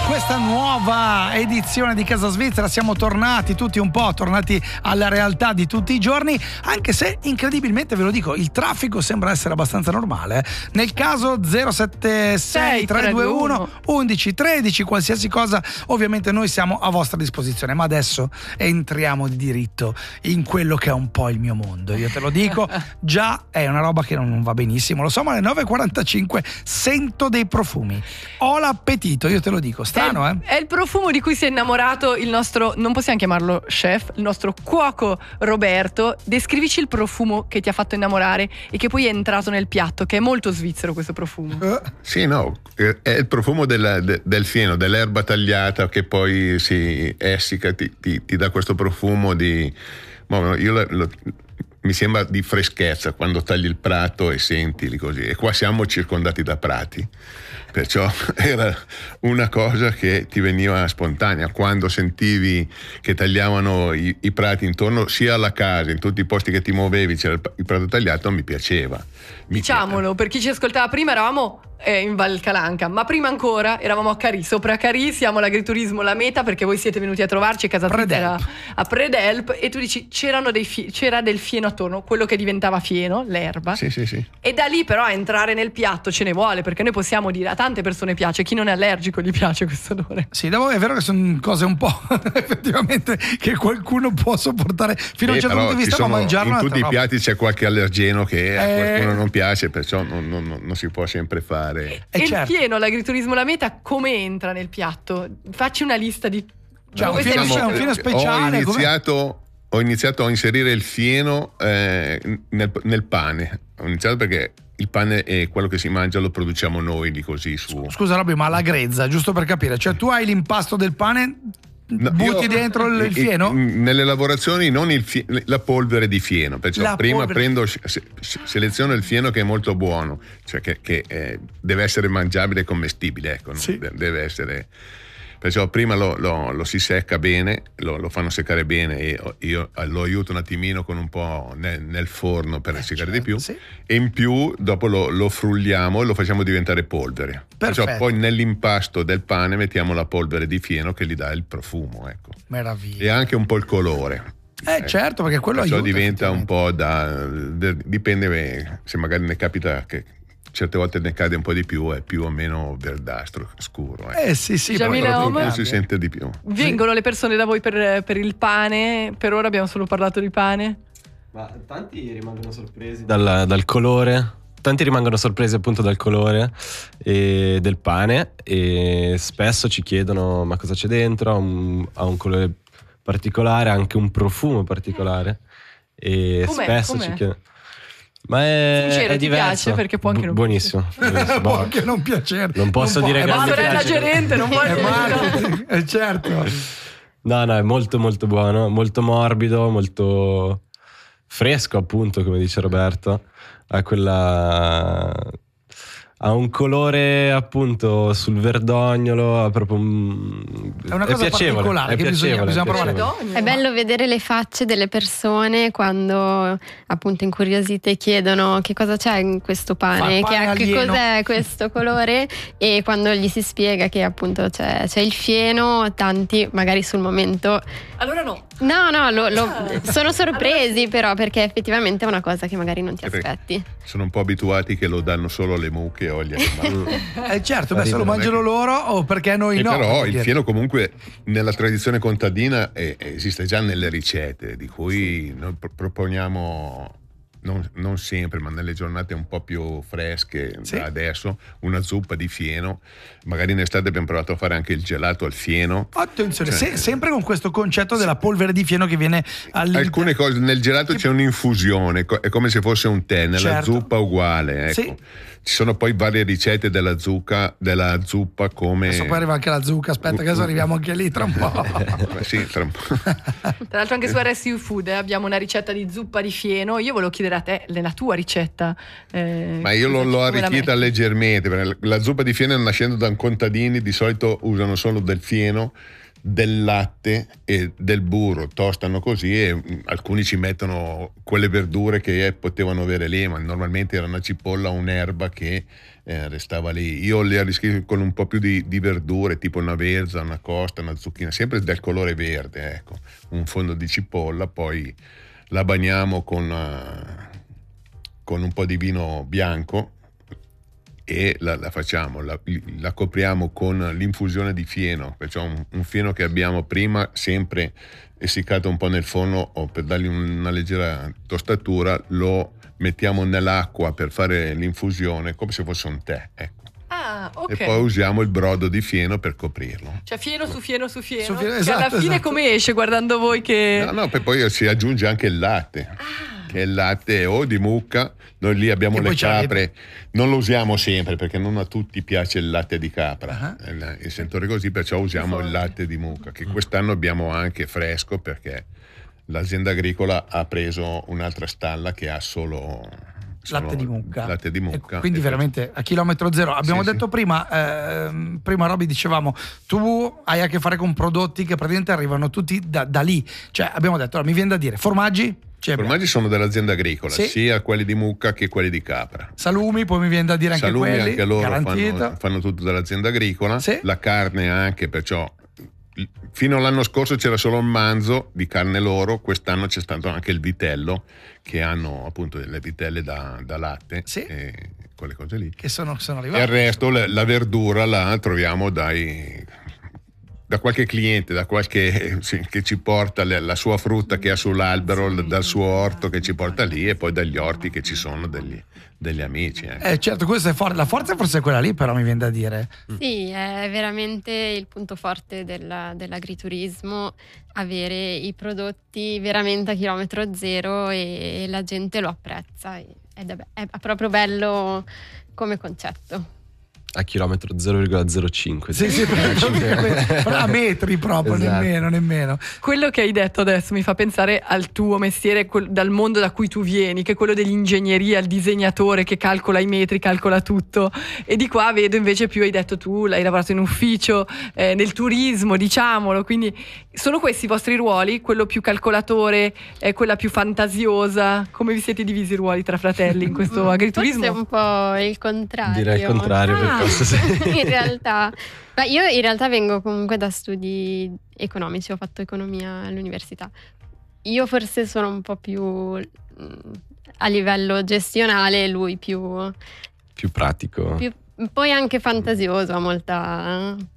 questa nuova edizione di Casa Svizzera. Siamo tornati tutti un po', tornati alla realtà di tutti i giorni, anche se incredibilmente, ve lo dico, il traffico sembra essere abbastanza normale. Nel caso 076 321 1113, qualsiasi cosa, ovviamente noi siamo a vostra disposizione. Ma adesso entriamo di diritto in quello che è un po' il mio mondo. Io te lo dico, già è una roba che non va benissimo, lo so, ma alle 9:45 sento dei profumi. Ho l'appetito, io te lo dico. Strano, È il profumo di cui si è innamorato il nostro, non possiamo chiamarlo chef, il nostro cuoco Roberto. Descrivici il profumo che ti ha fatto innamorare e che poi è entrato nel piatto, che è molto svizzero questo profumo. Sì, no, è il profumo del fieno, dell'erba tagliata che poi si essica, ti dà questo profumo di... mi sembra di freschezza quando tagli il prato e senti lì così. E qua siamo circondati da prati, perciò era una cosa che ti veniva spontanea quando sentivi che tagliavano i prati intorno, sia alla casa, in tutti i posti che ti muovevi c'era il prato tagliato. Mi piaceva. Diciamolo, per chi ci ascoltava prima, eravamo in Val Calanca, ma prima ancora eravamo a Carì, sopra Carì, siamo all'agriturismo La Meta, perché voi siete venuti a trovarci a Casa Svizzera a Predelp, e tu dici c'era del fieno attorno, quello che diventava fieno, l'erba. Sì. E da lì però a entrare nel piatto ce ne vuole, perché noi possiamo dire, a tante persone piace, chi non è allergico gli piace questo odore. Sì, è vero che sono cose un po' effettivamente che qualcuno può sopportare fino a un certo punto di vista, ma mangiarlo in tutti i piatti c'è qualche allergeno che a qualcuno non piace, perciò non si può sempre fare. E il fieno, l'agriturismo La Meta, come entra nel piatto? Facci una lista di... un fieno speciale. Ho iniziato a inserire il fieno nel pane. Ho iniziato perché il pane è quello che si mangia, lo produciamo noi lì così su. Scusa Robby, ma la grezza, giusto per capire, cioè tu hai l'impasto del pane, butti dentro il fieno? Nelle lavorazioni non la polvere di fieno, perciò prima seleziono il fieno che è molto buono, cioè che deve essere mangiabile e commestibile, ecco, sì. Deve essere. Perciò prima lo si secca bene, lo fanno seccare bene, e io lo aiuto un attimino con un po' nel forno per seccare di più, sì. E in più dopo lo frulliamo e lo facciamo diventare polvere. Perfetto. Perciò poi nell'impasto del pane mettiamo la polvere di fieno che gli dà il profumo, ecco. Meraviglia. E anche un po' il colore. Certo, perché quello aiuta. Diventa un po' dipende se magari ne capita che certe volte ne cade un po' di più, è più o meno verdastro, scuro. Sì, non si sente di più. Vengono le persone da voi per il pane? Per ora abbiamo solo parlato di pane. Ma tanti rimangono sorpresi dal colore. Tanti rimangono sorpresi appunto dal colore del pane, e spesso ci chiedono ma cosa c'è dentro, ha un colore particolare, anche un profumo particolare, e spesso ci chiedono. Ma sincero, è ti diverso. Piace, perché può anche non buonissimo. Può anche non piacere. Non posso dire che non mi piace. Gerente, non può dire. Certo. No, è molto molto buono, molto morbido, molto fresco, appunto, come dice Roberto. Ha un colore appunto sul verdognolo, è proprio è una cosa particolare che bisogna provare. È bello vedere le facce delle persone quando appunto incuriosite chiedono che cosa c'è in questo pane, che cos'è questo colore, e quando gli si spiega che appunto c'è il fieno, tanti magari sul momento allora no sono sorpresi, però, perché effettivamente è una cosa che magari non ti aspetti. Sono un po' abituati che lo danno solo alle mucche o agli animali. Certo, se lo mangiano loro, o perché noi no. Però il fieno comunque nella tradizione contadina esiste già nelle ricette, di cui noi proponiamo non sempre, ma nelle giornate un po' più fresche, da adesso, una zuppa di fieno. Magari in estate abbiamo provato a fare anche il gelato al fieno. Attenzione, sempre con questo concetto della polvere di fieno che viene all'interno. Alcune cose nel gelato c'è un'infusione, è come se fosse un tè, nella zuppa uguale, ecco. Sì. Ci sono poi varie ricette della zuppa, come... Adesso poi arriva anche la zucca, aspetta che adesso arriviamo anche lì tra un po'. Sì, tra un po'. Tra l'altro anche su RSU Food abbiamo una ricetta di zuppa di fieno. Io volevo chiedere a te nella tua ricetta. Ma io l'ho arricchita leggermente, perché la zuppa di fieno, nascendo da contadini, di solito usano solo del fieno, del latte e del burro, tostano così e alcuni ci mettono quelle verdure che potevano avere lì, ma normalmente era una cipolla o un'erba che restava lì. Io le arricchisco con un po' più di verdure, tipo una verza, una costa, una zucchina, sempre del colore verde, ecco, un fondo di cipolla, poi la bagniamo con un po' di vino bianco e la facciamo, la copriamo con l'infusione di fieno, perciò un fieno che abbiamo prima sempre essiccato un po' nel forno o per dargli una leggera tostatura, lo mettiamo nell'acqua per fare l'infusione come se fosse un tè, ecco. Ah, ok. E poi usiamo il brodo di fieno per coprirlo. Cioè fieno su fieno su fieno. Esatto, alla fine come esce guardando voi che... No, poi si aggiunge anche il latte, che è il latte o di mucca. Noi lì abbiamo le capre, non lo usiamo sempre perché non a tutti piace il latte di capra, il sentore così, perciò usiamo il latte di mucca, che quest'anno abbiamo anche fresco perché l'azienda agricola ha preso un'altra stalla che ha solo latte di mucca. E quindi veramente a chilometro zero. Abbiamo detto prima Roby, dicevamo, tu hai a che fare con prodotti che praticamente arrivano tutti da lì. Cioè abbiamo detto, allora, mi viene da dire, formaggi? I formaggi sono dell'azienda agricola, sia quelli di mucca che quelli di capra. Salumi, poi mi viene da dire anche quelli. Salumi anche loro fanno tutto dall'azienda agricola. Sì. La carne anche, perciò fino all'anno scorso c'era solo il manzo di carne loro, quest'anno c'è stato anche il vitello, che hanno appunto delle vitelle da latte, e quelle cose lì. Che sono arrivate. E il resto, la verdura la troviamo da qualche cliente, che ci porta la sua frutta che ha sull'albero, dal suo orto che ci porta lì, e poi dagli orti che ci sono degli amici. Certo, questo è forte. La forza forse è quella lì, però mi viene da dire. Sì, è veramente il punto forte dell'agriturismo, avere i prodotti veramente a chilometro zero e la gente lo apprezza ed è proprio bello come concetto. A chilometro 0,05. Sì, a metri proprio, esatto. nemmeno. Quello che hai detto adesso mi fa pensare al tuo mestiere, dal mondo da cui tu vieni, che è quello dell'ingegneria, il disegnatore che calcola i metri, calcola tutto. E di qua vedo invece più, hai detto tu, hai lavorato in ufficio, nel turismo, diciamolo. Quindi sono questi i vostri ruoli? Quello più calcolatore, quella più fantasiosa? Come vi siete divisi i ruoli tra fratelli in questo agriturismo? Forse è un po' il contrario. Direi il contrario. In realtà, ma io in realtà vengo comunque da studi economici, ho fatto economia all'università. Io forse sono un po' più a livello gestionale, lui più pratico. Poi anche fantasioso, ha molta